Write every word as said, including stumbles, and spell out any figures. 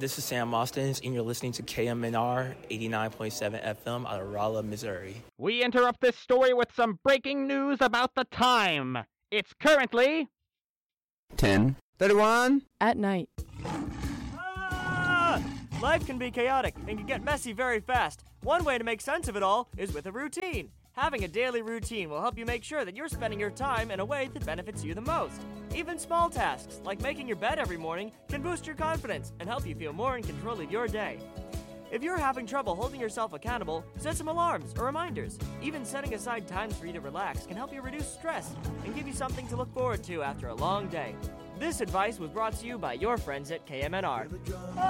This is Sam Austin, and you're listening to K M N R eighty-nine point seven F M out of Rolla, Missouri. We interrupt this story with some breaking news about the time. It's currently ten thirty-one at night. Ah! Life can be chaotic and can get messy very fast. One way to make sense of it all is with a routine. Having a daily routine will help you make sure that you're spending your time in a way that benefits you the most. Even small tasks, like making your bed every morning, can boost your confidence and help you feel more in control of your day. If you're having trouble holding yourself accountable, set some alarms or reminders. Even setting aside times for you to relax can help you reduce stress and give you something to look forward to after a long day. This advice was brought to you by your friends at K M N R.